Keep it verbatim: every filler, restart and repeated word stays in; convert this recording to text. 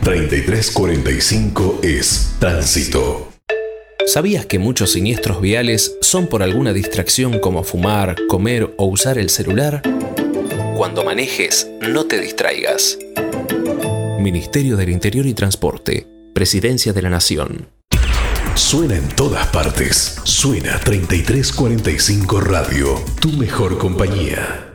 treinta y tres cuarenta y cinco es Tránsito. ¿Sabías que muchos siniestros viales son por alguna distracción como fumar, comer o usar el celular? Cuando manejes, no te distraigas. Ministerio del Interior y Transporte, Presidencia de la Nación. Suena en todas partes. Suena treinta y tres cuarenta y cinco Radio, tu mejor compañía.